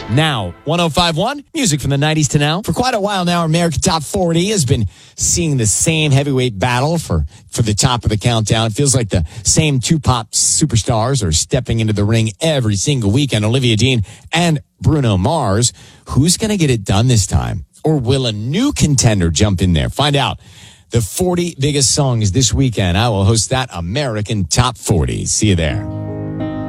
Now, 105.1, music from the 90s to now. For quite a while now, American Top 40 has been seeing the same heavyweight battle for the top of the countdown. It feels like the same two pop superstars are stepping into the ring every single weekend. Olivia Dean and Bruno Mars. Who's going to get it done this time? Or will a new contender jump in there? Find out. The 40 biggest songs this weekend. I will host that American Top 40. See you there.